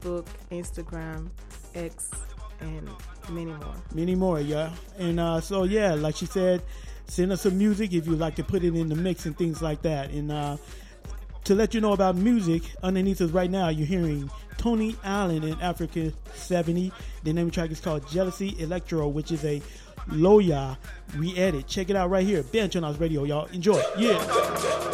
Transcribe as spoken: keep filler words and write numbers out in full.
Facebook, Instagram, X, and many more. Many more, yeah. And uh, so, yeah, like she said, send us some music if you'd like to put it in the mix and things like that. And uh, to let you know about music, underneath us right now, you're hearing Tony Allen in Africa seventy. The name of the track is called Jealousy Electro, which is a Loya re-edit. Check it out right here. Ben Chonas Radio, y'all. Enjoy. Yeah.